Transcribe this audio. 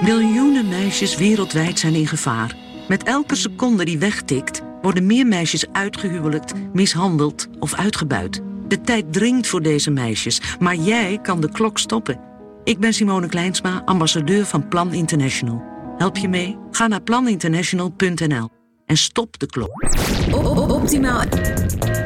Miljoenen meisjes wereldwijd zijn in gevaar. Met elke seconde die wegtikt, worden meer meisjes uitgehuwelijkt, mishandeld of uitgebuit. De tijd dringt voor deze meisjes, maar jij kan de klok stoppen. Ik ben Simone Kleinsma, ambassadeur van Plan International. Help je mee? Ga naar planinternational.nl en stop de klok. Optimaal.